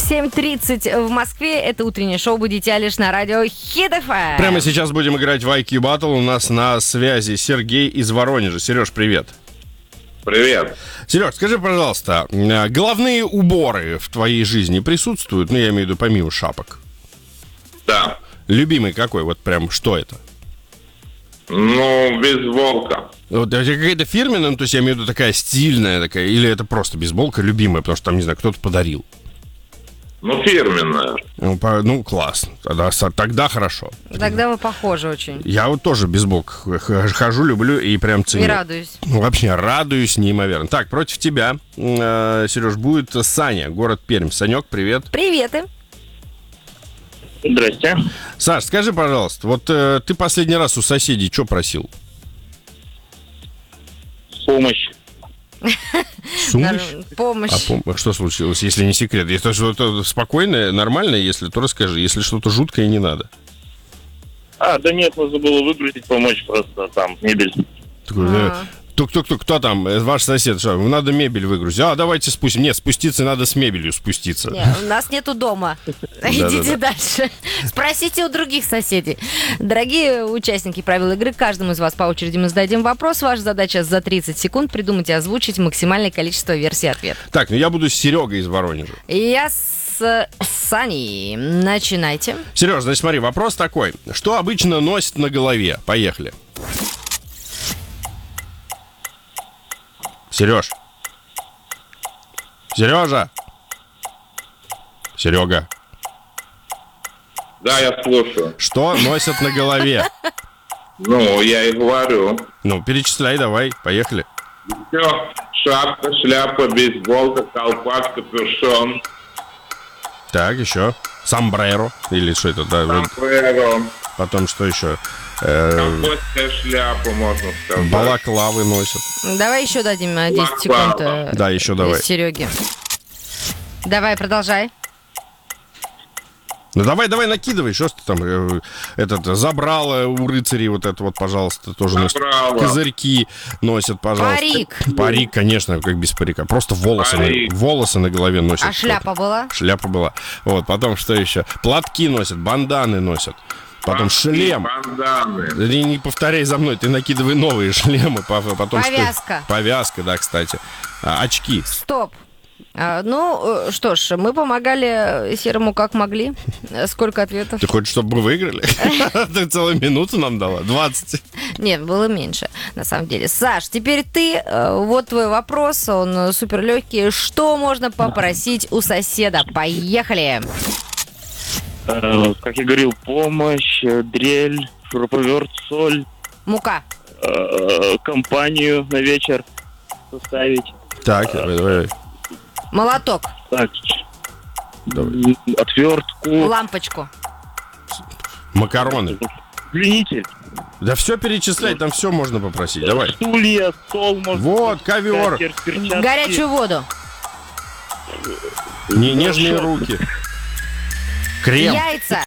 7:30 в Москве. Это утреннее шоу «Будете лишь» на радио Хит FM. Прямо сейчас будем играть в IQ Battle. У нас на связи Сергей из Воронежа. Сереж, привет. Привет. Сереж, скажи, пожалуйста, головные уборы в твоей жизни присутствуют? Ну, я имею в виду помимо шапок. Да. Любимый какой? Вот прям что это? Ну, бейсболка. Вот это какая-то фирменная, ну, то есть я имею в виду такая стильная такая, или это просто бейсболка любимая, потому что там, не знаю, кто-то подарил? Ну, фирменная. Ну, класс. Тогда хорошо. Тогда вы похожи очень. Я вот тоже бейсболку хожу, люблю и прям ценю. И радуюсь. Ну, вообще радуюсь неимоверно. Так, против тебя, Сереж, будет Саня, город Пермь. Санек, привет. Приветы. Здрасте. Саш, скажи, пожалуйста, вот ты последний раз у соседей что просил? Помощь. Помощь. Что случилось, если не секрет? Если что-то спокойное, нормальное, если, то расскажи. Если что-то жуткое, не надо. Да нет, нужно было выгрузить, помочь просто там мебель. Кто там? Ваш сосед? Что? Надо мебель выгрузить. Давайте спустим. Нет, спуститься надо с мебелью спуститься. Нет, у нас нету дома. Идите дальше. Спросите у других соседей. Дорогие участники правил игры, каждому из вас по очереди мы зададим вопрос. Ваша задача за 30 секунд придумать и озвучить максимальное количество версий ответа. Так, ну я буду с Серегой из Воронежа. Я с Саней. Начинайте. Сереж, значит, смотри, вопрос такой. Что обычно носят на голове? Поехали. Сереж. Сережа. Серега. Да, я слушаю. Что носят на голове? Ну, я и говорю. Ну, перечисляй давай, поехали. Все. Шапка, шляпа, бейсболка, колпак, капюшон. Так, еще. Сомбреро. Или что это? Да, Сомбреро. потом что еще? Ковбойская шляпа, можно сказать. Балаклавы носят. Давай еще дадим 10 секунд. Да, еще давай. Сереге. Давай, продолжай. Ну давай накидывай, что ты там забрало у рыцарей вот это вот, пожалуйста, тоже носят. Козырьки носят, пожалуйста. Парик, конечно, как без парика. Просто волосы на голове носят. А шляпа была? Шляпа была. Вот, потом что еще? Платки носят, банданы носят. Потом шлем. Банданы. Не повторяй за мной, ты накидывай новые шлемы. Потом повязка. Повязка, да, кстати. Очки. Стоп. Ну, что ж, мы помогали Серому как могли. Сколько ответов? Ты хочешь, чтобы мы выиграли? Ты целую минуту нам дала? 20? Нет, было меньше, на самом деле. Саш, теперь ты. Вот твой вопрос, он супер легкий. Что можно попросить у соседа? Поехали! Как я говорил, помощь, дрель, шуруповерт, соль. Мука. Компанию на вечер составить. Так, давай. Молоток. Так. Давай. Отвертку. Лампочку. Макароны. Пленитель. Да все перечислять, там все можно попросить. Давай. Стулья, стол можно. Вот, ковер. Горячую воду. Нежные руки. Крем. Яйца.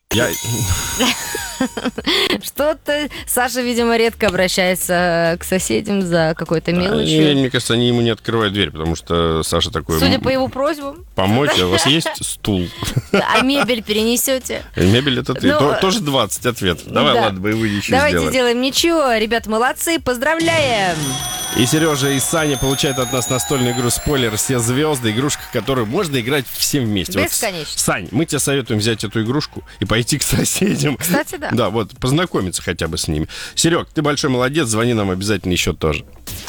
Что-то Саша, видимо, редко обращается к соседям за какой-то мелочью. Мне кажется, они ему не открывают дверь, потому что Саша такой... Судя по его просьбам. Помочь, у вас есть стул? А мебель перенесете? Мебель это ты. Тоже 20 ответов. Давай, ладно, боевые еще сделаем. Давайте сделаем ничего. Ребята, молодцы, поздравляем! И Сережа, и Саня получают от нас настольную игру «Спойлер. Все звезды». Игрушка, которую можно играть всем вместе. Бесконечно. Вот, Сань, мы тебе советуем взять эту игрушку и пойти к соседям. Кстати, да. Да, вот, познакомиться хотя бы с ними. Серег, ты большой молодец, звони нам обязательно еще тоже.